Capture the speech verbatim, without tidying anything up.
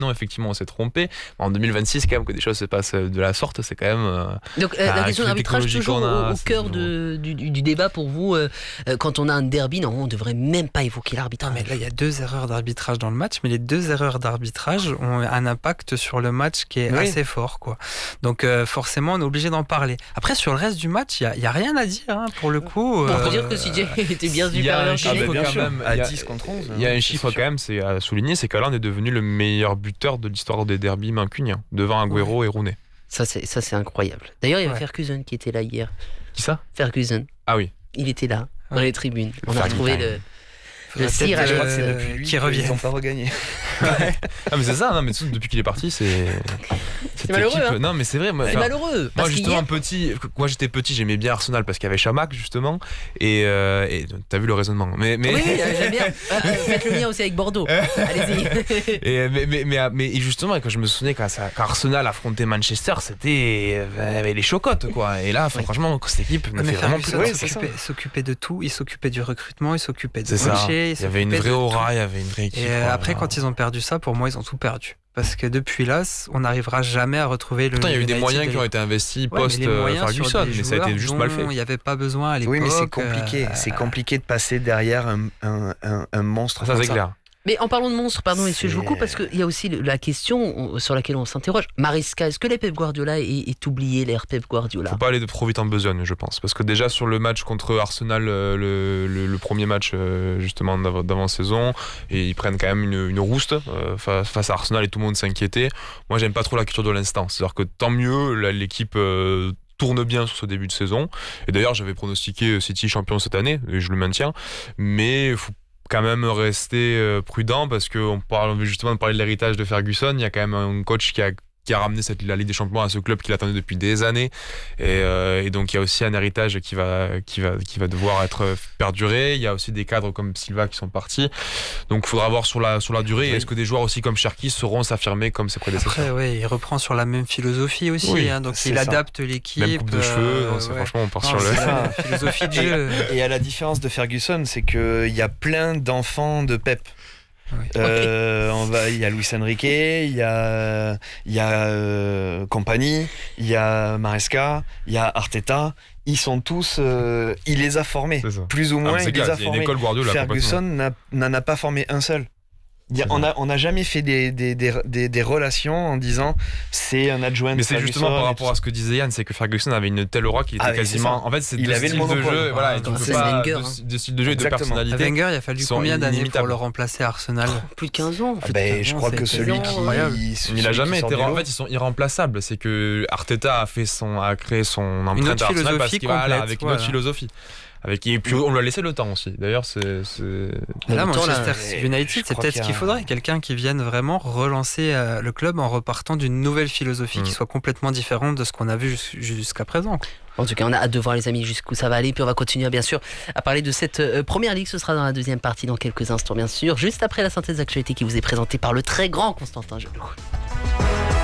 maintenant, effectivement, on s'est trompé. En deux mille vingt-six, quand même, que des choses se passent de la sorte, c'est quand même. Euh, Donc, euh, la question de l'arbitrage, toujours a, au, au cœur de, du, du débat pour vous. Euh, quand on a un derby, non, on ne devrait même pas évoquer l'arbitrage. Mais là, il y a deux erreurs d'arbitrage dans le match, mais les deux erreurs d'arbitrage ont un impact sur le match qui est oui. assez fort, quoi. Donc, euh, forcément, on est obligé d'en parler. Après, sur le reste du match, il n'y a, a rien à dire, hein, pour le coup. On euh, peut dire que C J était bien supérieur. Il y a un chiffre quand même, à dix contre onze. Il y a un chiffre quand même, c'est à souligner, c'est qu'Haaland est devenu le meilleur buteur de l'histoire des derbys mancuniens, devant Agüero ouais. et Rooney. Ça c'est, ça, c'est incroyable. D'ailleurs, il y a ouais. Ferguson qui était là hier. Qui ça ? Ferguson. Ah oui. Il était là, dans ouais. les tribunes. On Fergie a retrouvé time. le... Le cire, je crois que c'est depuis lui qui revient. Ils n'ont pas regagné. Ouais. Ah mais c'est ça, non mais depuis qu'il est parti, c'est. C'est malheureux. Équipe... Hein. Non mais c'est vrai. Moi, c'est malheureux. Moi justement hier... petit, moi j'étais petit, j'aimais bien Arsenal parce qu'il y avait Chamac justement et, euh, et t'as vu le raisonnement. Mais, mais... Oui, j'aime bien. Faites le mien aussi avec Bordeaux. Allez-y. Et mais, mais, mais, mais justement quand je me souvenais quand, ça, quand Arsenal affrontait Manchester, c'était avec les chocottes quoi. Et là, oui. franchement, cette équipe ne fait vraiment plus. Il s'occupait, s'occupait de tout. Il s'occupait du recrutement, il s'occupait de coacher. Il y avait une vraie aura, il y avait une vraie équipe. Et euh, après, quand ils ont perdu ça, pour moi, ils ont tout perdu. Parce que depuis là, on n'arrivera jamais à retrouver le. Pourtant, il y a eu des moyens qui ont été investis ouais, post-Ferguson, mais, mais ça a été juste mal fait. Il n'y avait pas besoin à l'époque. Oui, mais c'est compliqué. Euh... C'est compliqué de passer derrière un, un, un, un monstre. Ça, comme c'est ça. clair. Mais en parlant de monstres, pardon, messieurs, je vous coupe parce qu'il y a aussi la question sur laquelle on s'interroge. Maresca, est-ce que l'ère Pep Guardiola est, est oublié, l'ère Pep Guardiola ? Faut pas aller trop vite en besogne, je pense. Parce que déjà sur le match contre Arsenal, le, le, le premier match justement d'avant-saison, et ils prennent quand même une, une rouste euh, face à Arsenal et tout le monde s'inquiétait. Moi, j'aime pas trop la culture de l'instant. C'est-à-dire que tant mieux, là, l'équipe... Euh, tourne bien sur ce début de saison. Et d'ailleurs, j'avais pronostiqué City champion cette année, et je le maintiens. Mais il faut quand même rester prudent parce qu'on parle justement de parler de l'héritage de Ferguson. Il y a quand même un coach qui a qui a ramené cette, la Ligue des Champions à ce club qu'il attendait depuis des années et, euh, et donc il y a aussi un héritage qui va, qui, va, qui va devoir être perduré. Il y a aussi des cadres comme Silva qui sont partis, donc il faudra voir sur la, sur la durée. Oui. Est-ce que des joueurs aussi comme Cherki sauront s'affirmer comme ses prédécesseurs? Après oui, il reprend sur la même philosophie aussi, oui, hein, donc il ça. adapte l'équipe, même coupe de cheveux, euh, non, ouais. franchement on part non, sur le... la philosophie de jeu. Et, et à la différence de Ferguson, c'est qu'il y a plein d'enfants de Pep. Oui. Euh, on va, il y a Luis Enrique, il y a, il y a euh, Compagnie, il y a Maresca, il y a Arteta. Ils sont tous, euh, il les a formés, plus ou moins. Ah, il les a formés. Ferguson n'a, n'en a pas formé un seul. A, on a on n'a jamais fait des, des, des, des, des relations en disant c'est un adjoint. Mais c'est justement par rapport à ce que disait Yann, c'est que Ferguson avait une telle aura qu'il était ah, quasiment. En fait, c'est deux styles de jeu, ah, voilà, et tu peux pas deux, deux styles de jeu et deux personnalités. À Wenger, il a fallu combien d'années pour le remplacer à Arsenal? Plus de quinze ans. Ah ben, je crois que celui qui, il, il a jamais été. En fait, ils sont irremplaçables. C'est que Arteta a fait son, a créé son empreinte à Arsenal parce qu'il va avec une autre philosophie. Avec, et puis on lui a laissé le temps aussi. D'ailleurs, c'est. c'est... Là, Manchester United, c'est peut-être ce qu'il faudrait. Quelqu'un qui vienne vraiment relancer euh, le club en repartant d'une nouvelle philosophie mmh. qui soit complètement différente de ce qu'on a vu jusqu'à présent. En tout cas, on a hâte de voir, les amis, jusqu'où ça va aller. Puis on va continuer, bien sûr, à parler de cette euh, première ligue. Ce sera dans la deuxième partie, dans quelques instants, bien sûr. Juste après la synthèse d'actualité qui vous est présentée par le très grand Constantin Gelot.